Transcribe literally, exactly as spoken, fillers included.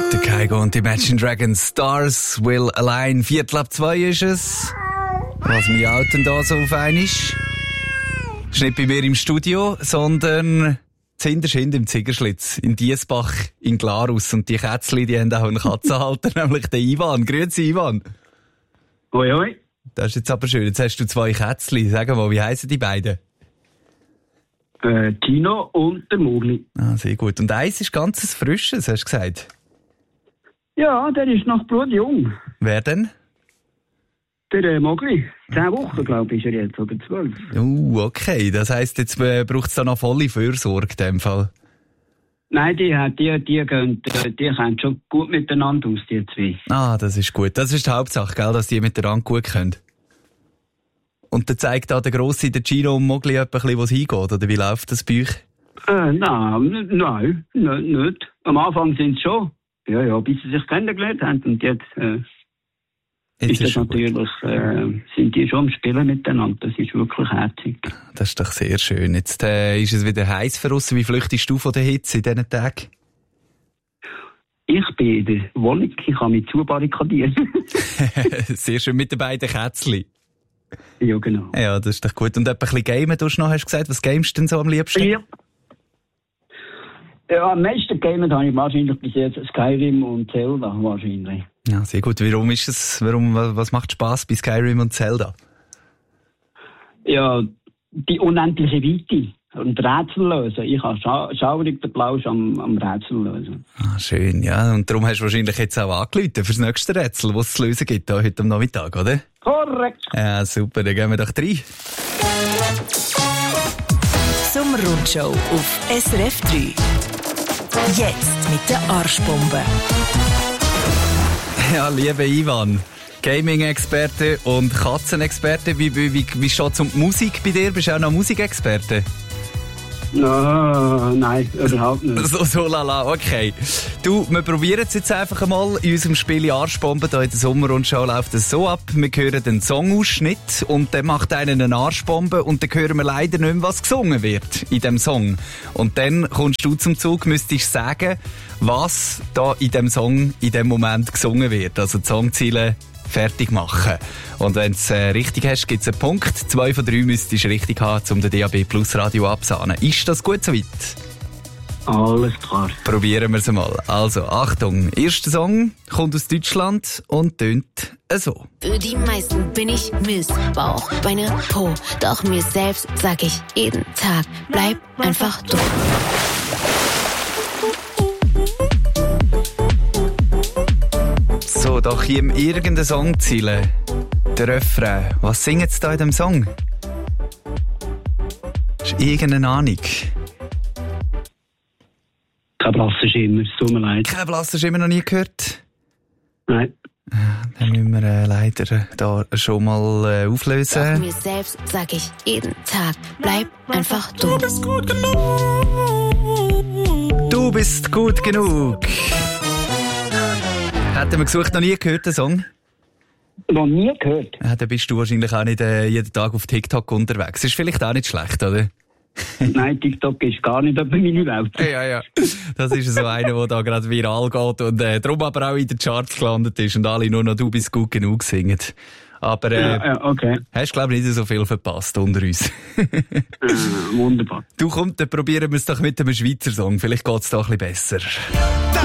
Der Kygo und die Imagine Dragons Stars Will Align. Viertel ab zwei ist es. Was mir Alten da so auf ein ist. Ist nicht bei mir im Studio, sondern zuhinterst im Ziegerschlitz, in Diesbach, in Glarus. Und die Kätzchen, die haben auch einen Katzenhalter, nämlich den Ivan. Grüezi, Ivan. Hoi, hoi. Das ist jetzt aber schön. Jetzt hast du zwei Kätzchen. Sag mal, wie heissen die beiden? Äh, Tino und der Mogli. Ah, sehr gut. Und eins ist ganzes Frisches, hast du gesagt? Ja, der ist noch blutjung. Wer denn? Der äh, Mogli. Zehn Wochen, glaube ich, ist er jetzt, oder zwölf. Uh, okay. Das heisst, jetzt äh, braucht es da noch volle Fürsorge in dem Fall. Nein, die, die, die, gehen, die, die kommen schon gut miteinander aus, die zwei. Ah, das ist gut. Das ist die Hauptsache, gell, dass die miteinander gut können. Und dann zeigt da der Grosse, der Gino und Mogli etwa, wo es hingeht, oder wie läuft das bei euch? Äh, nein, nein, nein, nicht. Am Anfang sind sie schon. Ja, ja, bis sie sich kennengelernt haben. Und jetzt, äh, jetzt ist das ist natürlich, äh, sind die schon am Spielen miteinander. Das ist wirklich herzig. Das ist doch sehr schön. Jetzt äh, ist es wieder heiß für uns. Wie flüchtest du von der Hitze in diesen Tagen? Ich bin in der Wohnung, ich kann mich zubarrikadieren. Sehr schön mit den beiden Kätzchen. Ja, genau. Ja, das ist doch gut. Und etwa ein bisschen gamen tust du noch, hast du gesagt. Was gamest du denn so am liebsten? Ja. Ja, am meisten gamen habe ich wahrscheinlich bis jetzt Skyrim und Zelda, wahrscheinlich. Ja, sehr gut. Warum ist es, warum, was macht Spass bei Skyrim und Zelda? Ja, die unendliche Weite und Rätsel lösen. Ich habe scha schaurig den Plausch am, am Rätsel lösen. Ah, schön, ja. Und darum hast du wahrscheinlich jetzt auch angerufen fürs nächste Rätsel, das es zu lösen gibt, da heute am Nachmittag, oder? Korrekt. Ja, super. Dann gehen wir doch rein. Sommerrundschau auf S R F drei. Jetzt mit der Arschbombe. Ja, lieber Ivan, Gaming-Experte und Katzenexperte, wie, wie, wie, wie steht es um die Musik bei dir? Bist du auch noch Musikexperte? No, nein, überhaupt nicht. So, so lala, okay. Du, wir probieren es jetzt einfach einmal in unserem Spiel Arschbombe. Hier in der Sommerrundschau läuft es so ab. Wir hören den Songausschnitt und der macht einen eine Arschbombe und dann hören wir leider nicht mehr, was gesungen wird in dem Song. Und dann kommst du zum Zug, müsstest sagen, was da in dem Song in dem Moment gesungen wird. Also die Songziele fertig machen. Und wenn du es äh, richtig hast, gibt es einen Punkt. Zwei von drei müsstest du richtig haben, um den D A B Plus Radio abzusahnen. Ist das gut soweit? Alles klar. Probieren wir es mal. Also, Achtung. Erster Song kommt aus Deutschland und tönt so. Für die meisten bin ich Mist, Bauch, Beine, Po. Doch mir selbst sag ich jeden Tag, bleib einfach du. So, da kommt irgendein Songziele. Der Refrain. Was singt sie da in dem Song? Hast du irgendeine Ahnung? Kein blasser Schimmer, es tut mir leid. Kein blasser Schimmer noch nie gehört? Nein. Dann müssen wir äh, leider da schon mal äh, auflösen. Doch mir selbst sag ich jeden Tag, bleib einfach du. Du bist gut genug. Du bist gut genug. Hätten wir gesucht, noch nie gehört, den Song? Noch nie gehört. Ja, dann bist du wahrscheinlich auch nicht äh, jeden Tag auf TikTok unterwegs. Ist vielleicht auch nicht schlecht, oder? Nein, TikTok ist gar nicht über meine Welt. Ja, ja. Das ist so einer, der da gerade viral geht und äh, darum aber auch in den Charts gelandet ist und alle nur noch «Du bist gut genug» singen. Aber äh, ja, ja, okay. Hast, glaube ich, nicht so viel verpasst unter uns. äh, wunderbar. Du komm, dann probieren wir es doch mit einem Schweizer Song. Vielleicht geht es da ein bisschen besser.